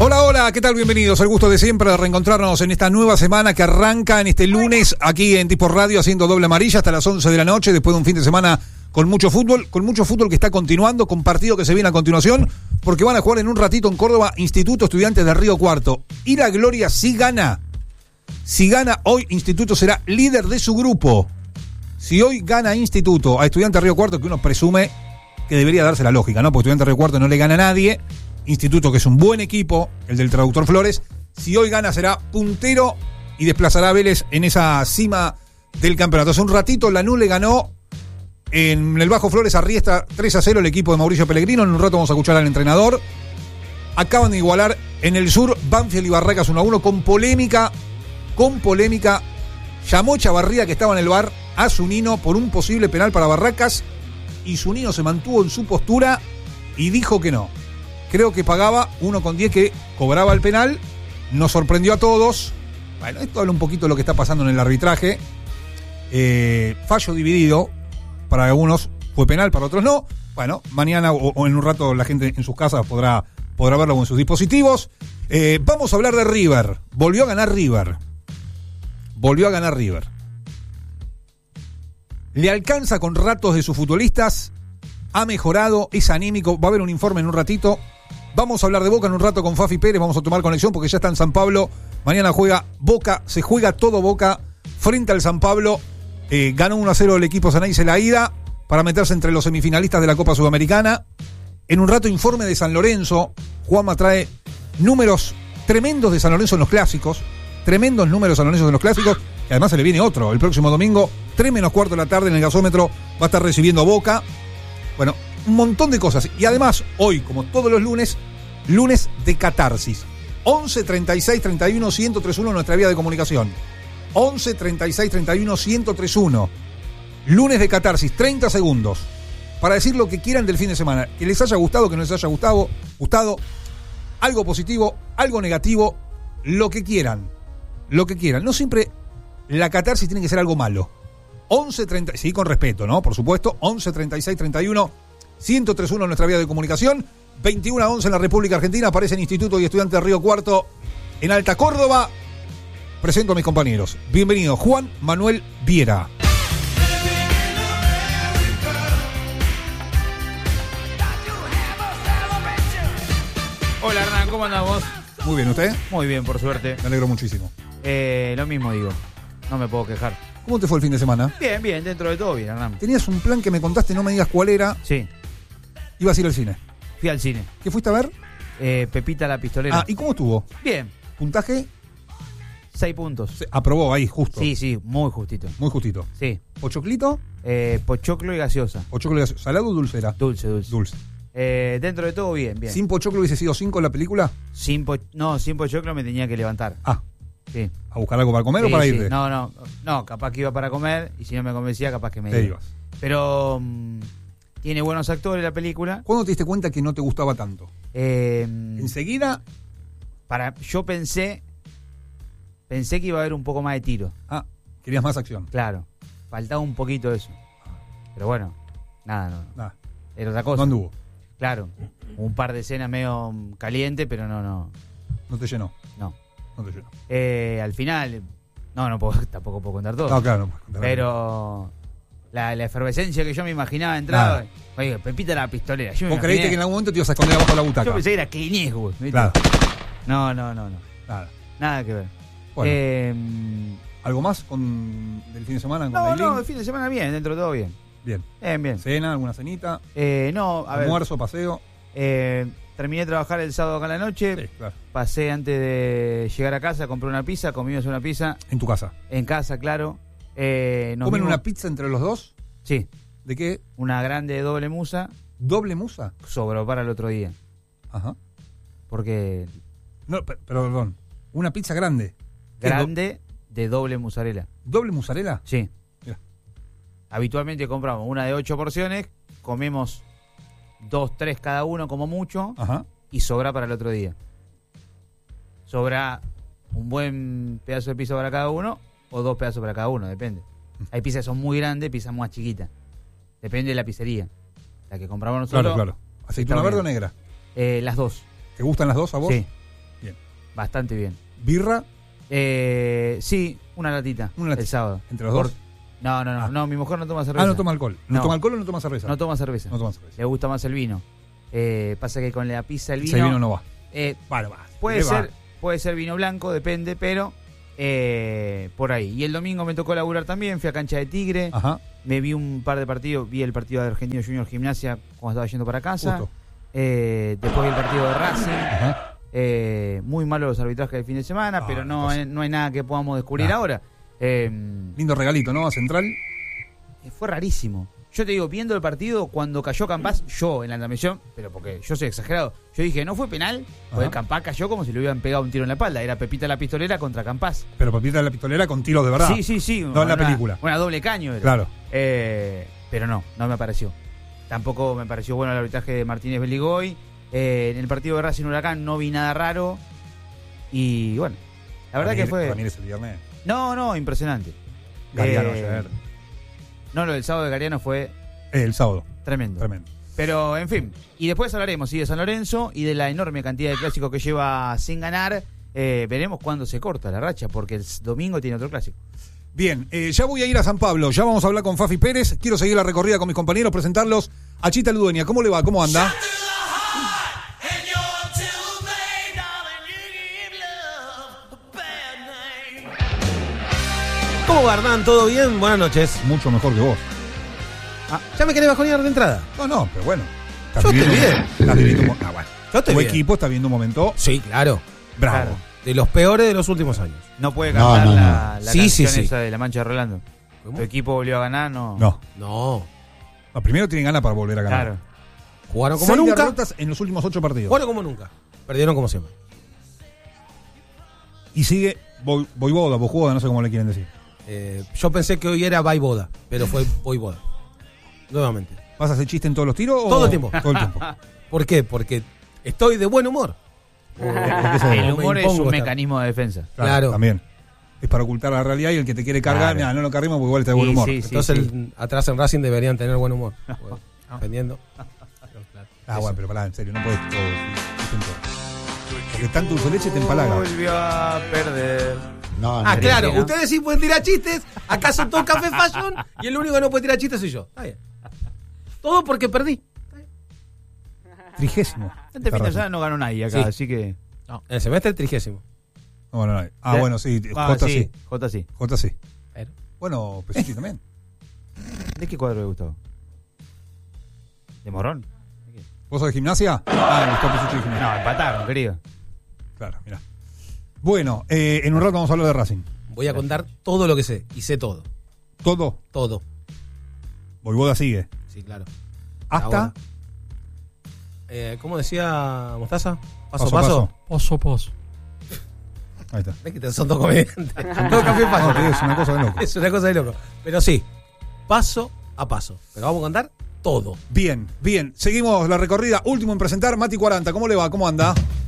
Hola, hola, ¿qué tal? Bienvenidos. El gusto de siempre de reencontrarnos en esta nueva semana que arranca en este lunes aquí en Tipo Radio haciendo doble amarilla hasta las 11 de la noche, después de un fin de semana con mucho fútbol que está continuando, con partido que se viene a continuación, porque van a jugar en un ratito en Córdoba Instituto Estudiantes de Río Cuarto. Y la Gloria si gana hoy, Instituto será líder de su grupo. Si hoy gana Instituto a Estudiantes de Río Cuarto, que uno presume que debería darse la lógica, ¿no? Porque Estudiantes de Río Cuarto no le gana a nadie. Instituto, que es un buen equipo, el del traductor Flores, si hoy gana será puntero y desplazará a Vélez en esa cima del campeonato. Hace un ratito Lanús le ganó en el Bajo Flores a Riestra 3-0 el equipo de Mauricio Pellegrino. En un rato vamos a escuchar al entrenador. Acaban de igualar en el sur Banfield y Barracas 1-1 con polémica. Llamó Chavarría, que estaba en el bar, a Zunino por un posible penal para Barracas y Zunino se mantuvo en su postura y dijo que no. Creo que pagaba 1,10 que cobraba el penal. Nos sorprendió a todos. Bueno, esto habla un poquito de lo que está pasando en el arbitraje. Fallo dividido. Para algunos fue penal, para otros no. Bueno, mañana o en un rato la gente en sus casas podrá verlo en sus dispositivos. Vamos a hablar de River. Volvió a ganar River. Le alcanza con ratos de sus futbolistas. Ha mejorado, es anímico. Va a haber un informe en un ratito. Vamos a hablar de Boca en un rato con Fafi Pérez. Vamos a tomar conexión porque ya está en San Pablo. Mañana juega Boca. Se juega todo Boca frente al San Pablo. Ganó 1-0 el equipo Ceneice la ida para meterse entre los semifinalistas de la Copa Sudamericana. En un rato informe de San Lorenzo. Juanma trae números tremendos de San Lorenzo en los clásicos. Tremendos números de San Lorenzo en los clásicos. Que además se le viene otro. El próximo domingo, 3:15 de la tarde en el gasómetro, va a estar recibiendo a Boca. Bueno, un montón de cosas. Y además, hoy, como todos los lunes de catarsis. 11 36 31 1031 nuestra vía de comunicación. 11 36 31 1031. Lunes de catarsis, 30 segundos. Para decir lo que quieran del fin de semana. Que les haya gustado, que no les haya gustado. Algo positivo, algo negativo. Lo que quieran. No siempre la catarsis tiene que ser algo malo. 11 30, sí, con respeto, ¿no? Por supuesto. 11 36 31 1031 nuestra vía de comunicación. 21-11 en la República Argentina. Aparece en Instituto y Estudiantes de Río Cuarto en Alta Córdoba. Presento a mis compañeros. Bienvenido, Juan Manuel Viera. Hola Hernán, ¿cómo andamos? Muy bien, ¿usted? Muy bien, por suerte. Me alegro muchísimo. Lo mismo digo, no me puedo quejar. ¿Cómo te fue el fin de semana? Bien, dentro de todo bien, Hernán. Tenías un plan que me contaste, no me digas cuál era. Sí. Ibas a ir al cine. Fui al cine. ¿Qué fuiste a ver? Pepita la Pistolera. Ah, ¿y cómo estuvo? Bien. ¿Puntaje? 6 puntos. Se aprobó ahí, justo. Sí, muy justito. Muy justito. Sí. ¿Pochoclito? Pochoclo y gaseosa. ¿Pochoclo y gaseosa? ¿Salado o dulce era? Dulce. Dentro de todo bien. ¿Sin pochoclo hubiese sido 5 la película? Sin pochoclo me tenía que levantar. Ah. Sí. ¿A buscar algo para comer o para irte? No, capaz que iba para comer y si no me convencía, capaz que me te iba. ibas. Pero tiene buenos actores la película. ¿Cuándo te diste cuenta que no te gustaba tanto? ¿Enseguida? Yo pensé que iba a haber un poco más de tiro. Ah, querías más acción. Claro, faltaba un poquito eso. Pero bueno, nada. Era otra cosa. No anduvo. Claro, un par de escenas medio caliente, pero no. ¿No te llenó? No. No te llenó. Al final, tampoco puedo contar todo. No, claro, no puedo contar. Pero la efervescencia que yo me imaginaba entraba. Oye, Pepita la Pistolera. ¿Vos creíste que en algún momento te ibas a esconder abajo de la butaca? Yo pensé que era Clint Eastwood, ¿viste? Claro. No. Nada que ver. Bueno, ¿algo más del fin de semana? No, el fin de semana bien, dentro de todo bien. Bien. ¿Cena? ¿Alguna cenita? ¿Almuerzo, paseo? Terminé de trabajar el sábado acá en la noche. Sí, claro. Pasé antes de llegar a casa, compré una pizza, comimos una pizza. ¿En tu casa? En casa, claro. ¿Comen una pizza entre los dos? Sí. ¿De qué? Una grande de doble musa. ¿Doble musa? Sobró para el otro día. Ajá. Porque... No, perdón. ¿Una pizza grande? Grande de doble mozzarella. ¿Doble mozzarella? Sí. Mira. Habitualmente compramos una de 8 porciones, comemos 2, 3 cada uno como mucho. Ajá. Y sobra para el otro día. Sobra un buen pedazo de pizza para cada uno o 2 pedazos para cada uno, depende. Hay pizzas que son muy grandes, pizzas más chiquitas. Depende de la pizzería. La que compramos nosotros. Claro. ¿Aceituna verde o negra? Las dos. ¿Te gustan las dos a vos? Sí. bastante bien. ¿Birra? Sí, una latita. Una el sábado. ¿Entre los dos? No, mi mujer no toma cerveza. No toma alcohol. ¿No No. toma alcohol o no toma cerveza? No toma cerveza. No toma cerveza. Le gusta más el vino. Pasa que con la pizza el vino... Ese vino no va. Vale, va. puede ser vino blanco, depende, pero por ahí. Y el domingo me tocó laburar también, fui a Cancha de Tigre, Ajá. me vi un par de partidos, vi el partido de Argentino Junior Gimnasia cuando estaba yendo para casa, Justo. después vi el partido de Racing, Ajá. muy malos los arbitrajes del fin de semana, pero no hay nada que podamos descubrir Nah. ahora. Lindo regalito, ¿no? A Central. Fue rarísimo. Yo te digo, viendo el partido, cuando cayó Campás, yo en la transmisión, pero porque yo soy exagerado, yo dije, no fue penal, porque Campás cayó como si le hubieran pegado un tiro en la espalda. Era Pepita la Pistolera contra Campás. Pero Pepita de la Pistolera con tiros de verdad. Sí. No en la película. Una doble caño era. Claro. Pero no me pareció. Tampoco me pareció bueno el arbitraje de Martínez Beligoy. En el partido de Racing Huracán no vi nada raro. Y bueno, la verdad que fue... Ramírez el viernes. No, impresionante. Galeano ayer. No, lo del sábado de Galeano fue El sábado. tremendo. Pero, en fin. Y después hablaremos, de San Lorenzo y de la enorme cantidad de clásicos que lleva sin ganar. Veremos cuándo se corta la racha, porque el domingo tiene otro clásico. Bien, ya voy a ir a San Pablo. Ya vamos a hablar con Fafi Pérez. Quiero seguir la recorrida con mis compañeros, presentarlos. A Chita Ludueña, ¿cómo le va? ¿Cómo anda? ¿Cómo va, Hernán? ¿Todo bien? Buenas noches. Mucho mejor que vos. ¿Ya me querés bajonear de entrada? No, pero bueno. Yo estoy bien. Estás viviendo bueno. Yo estoy Tu bien. equipo está viendo un momento Sí, claro. bravo. Claro. De los peores de los últimos años. No puede No, cantar no, la no. Sí, canción sí. esa de La Mancha de Rolando. ¿Cómo? Tu equipo volvió a ganar, no. No. No. Primero tienen ganas para volver a ganar. Claro. Jugaron como 6 nunca. derrotas en los últimos 8 partidos. Jugaron como nunca. Perdieron como siempre. Y sigue Voivoda, Bojuda, no sé cómo le quieren decir. Yo pensé que hoy era Vaivoda, pero fue Voivoda. Nuevamente. ¿Vas a hacer chiste en todos los tiros? Todo el tiempo. Todo el tiempo. ¿Por qué? Porque estoy de buen humor. El humor es un estar. mecanismo de defensa. Claro. También. Es para ocultar la realidad y el que te quiere cargar, Claro. mira, no lo carguemos porque igual está de buen Sí, humor. sí. Entonces atrás en Racing deberían tener buen humor. Dependiendo. Bueno, pero pará, en serio, no puedes todo. chiste en todo. Porque tanto dulce de leche te empalaga. Volvió a perder. Claro, ¿no? ustedes sí pueden tirar chistes. Acá son todos Café Fashion y el único que no puede tirar chistes soy yo. Está bien. Todo porque perdí. 30º. Este fin de semana no ganó nadie acá, Sí. así que. No, en el semestre 30º. No. Bueno, sí. J sí. J sí. J sí. Pero. Bueno, Pesiti también. ¿De qué cuadro le gustó? ¿De Morón? ¿Vos sos de Gimnasia? Le gustó Pesiti de Gimnasia. No, empataron, querido. Claro, mirá. Bueno, en un rato vamos a hablar de Racing. Voy a contar todo lo que sé. Y sé todo. Todo. Todo. Voivoda sigue. Sí, claro. Hasta Ahora. ¿Cómo decía Mostaza? Paso a paso. Paso a paso. Ahí está. Es que son dos comediantes. Son dos Café No, Fashion. te digo, es una cosa de loco. Es una cosa de loco. Pero sí, paso a paso. Pero vamos a contar todo. Bien. Seguimos la recorrida. Último en presentar, Mati 40. ¿Cómo le va? ¿Cómo anda?